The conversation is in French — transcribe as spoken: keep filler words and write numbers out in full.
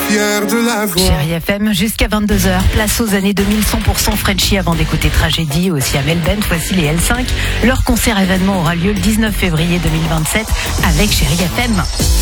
fier de l'avoir. Chérie F M, jusqu'à vingt-deux heures, place aux années deux mille, cent pour cent Frenchy avant d'écouter Tragédie, aussi à Melbourne, voici les L cinq. Leur concert événement aura lieu le dix-neuf février deux mille vingt-sept avec Chérie F M.